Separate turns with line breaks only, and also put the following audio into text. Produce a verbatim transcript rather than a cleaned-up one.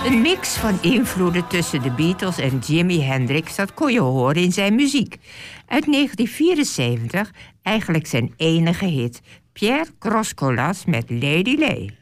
Een mix van invloeden tussen de Beatles en Jimi Hendrix, dat kon je horen in zijn muziek. Uit negentien vierenzeventig, eigenlijk zijn enige hit, Pierre Croscolas met Lady Lay.